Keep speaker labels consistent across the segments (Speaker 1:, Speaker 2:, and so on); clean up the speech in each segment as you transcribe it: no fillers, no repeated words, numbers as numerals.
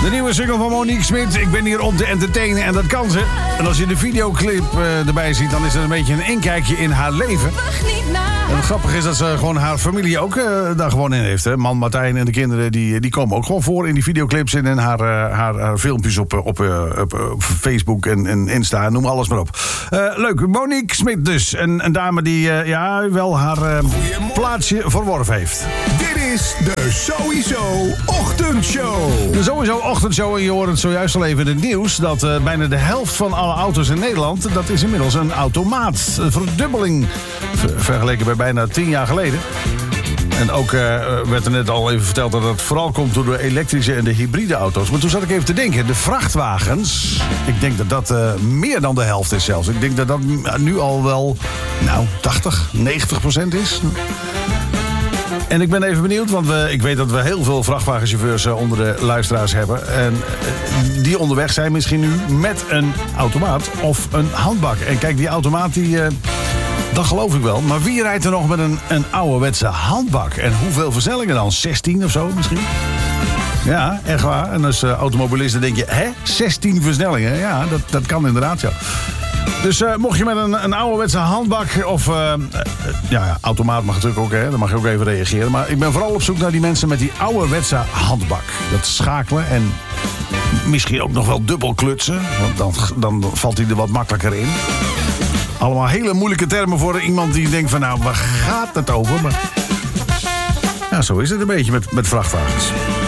Speaker 1: De nieuwe single van Monique Smit. Ik ben hier om te entertainen en dat kan ze. En als je de videoclip erbij ziet, dan is het een beetje een inkijkje in haar leven. En het grappige is dat ze gewoon haar familie ook daar gewoon in heeft. Hè. Man Martijn en de kinderen die komen ook gewoon voor in die videoclips en in haar filmpjes op Facebook en Insta. Noem alles maar op. Leuk, Monique Smit dus. Een dame die wel haar plaatsje verworven heeft.
Speaker 2: Dit is de Sowieso Ochtendshow.
Speaker 1: De Sowieso Ochtendshow, en je hoort het zojuist al even in het nieuws, dat bijna de helft van alle auto's in Nederland, dat is inmiddels een automaat. Een verdubbeling vergeleken bij bijna 10 jaar geleden. En ook werd er net al even verteld dat het vooral komt door de elektrische en de hybride auto's. Maar toen zat ik even te denken, de vrachtwagens, ik denk dat meer dan de helft is zelfs. Ik denk dat nu al wel 80-90% is. En ik ben even benieuwd, want ik weet dat we heel veel vrachtwagenchauffeurs onder de luisteraars hebben. En die onderweg zijn misschien nu met een automaat of een handbak. En kijk, die automaat, dat geloof ik wel. Maar wie rijdt er nog met een ouderwetse handbak? En hoeveel versnellingen dan? 16 of zo misschien? Ja, echt waar. En als automobilist denk je, 16 versnellingen? Ja, dat kan inderdaad, ja. Dus mocht je met een ouderwetse handbak of... automaat mag natuurlijk ook, hè. Dan mag je ook even reageren. Maar ik ben vooral op zoek naar die mensen met die ouderwetse handbak. Dat schakelen en misschien ook nog wel dubbel klutsen. Want dan valt hij er wat makkelijker in. Allemaal hele moeilijke termen voor iemand die denkt van... waar gaat het over? Maar ja, zo is het een beetje met vrachtwagens.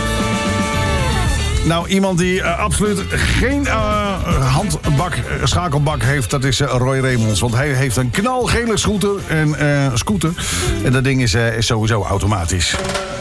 Speaker 1: Nou, iemand die absoluut geen schakelbak heeft, dat is Roy Remonds. Want hij heeft een knalgele scooter. En dat ding is sowieso automatisch.